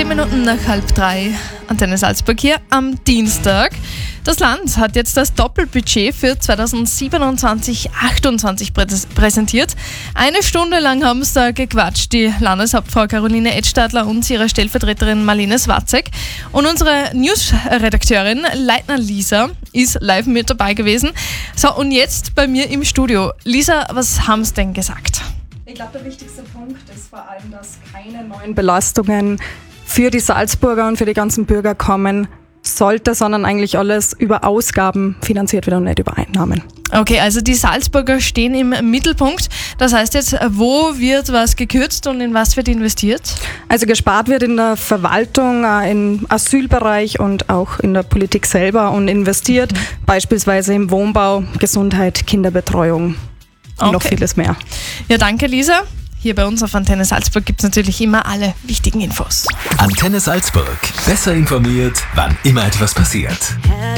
10 Minuten nach 2:30. Antenne Salzburg hier am Dienstag. Das Land hat jetzt das Doppelbudget für 2027-28 präsentiert. Eine Stunde lang haben es da gequatscht, die Landeshauptfrau Caroline Edstadler und ihre Stellvertreterin Marlene Swatzek. Und unsere News-Redakteurin Leitner Lisa ist live mit dabei gewesen. So, und jetzt bei mir im Studio. Lisa, was haben sie denn gesagt? Ich glaube, der wichtigste Punkt ist vor allem, dass keine neuen Belastungen für die Salzburger und für die ganzen Bürger kommen sollte, sondern eigentlich alles über Ausgaben finanziert wird und nicht über Einnahmen. Okay, also die Salzburger stehen im Mittelpunkt. Das heißt jetzt, wo wird was gekürzt und in was wird investiert? Also gespart wird in der Verwaltung, im Asylbereich und auch in der Politik selber und investiert beispielsweise im Wohnbau, Gesundheit, Kinderbetreuung und noch vieles mehr. Ja, danke Lisa. Hier bei uns auf Antenne Salzburg gibt es natürlich immer alle wichtigen Infos. Antenne Salzburg. Besser informiert, wann immer etwas passiert.